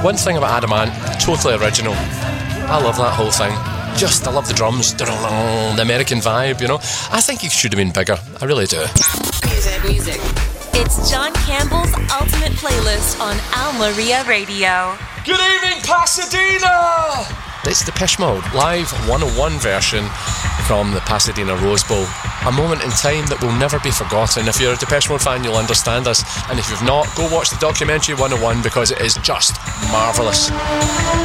One thing about Adamant, totally original. I love that whole thing. I love the drums, the American vibe, you know. I think he should have been bigger. I really do. Music. It's John Campbell's Ultimate Playlist on Al Maria Radio. Good evening, Pasadena! It's Depeche Mode, live 101 version from the Pasadena Rose Bowl. A moment in time that will never be forgotten. If you're a Depeche Mode fan, you'll understand this. And if you've not, go watch the documentary 101 because it is just marvellous.